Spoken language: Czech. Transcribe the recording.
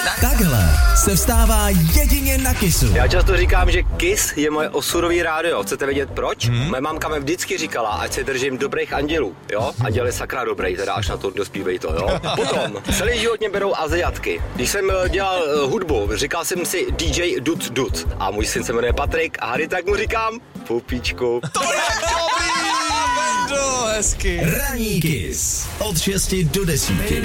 Takhle se vstává jedině na Kissu. Já často říkám, že Kiss je moje osudový rádio. Chcete vědět proč? Moje mámka mi vždycky říkala, ať se držím dobrých andělů, jo? Anděl je sakra dobrý, teda až na to dospívej to, jo? Potom, celý život mě berou Aziatky. Když jsem dělal hudbu, říkal jsem si DJ Dud Dud. A můj syn se jmenuje Patrik a Harry, tak mu říkám Pupíčku. To je dobrý! Hezky. Ranní Kiss od 6 do 10.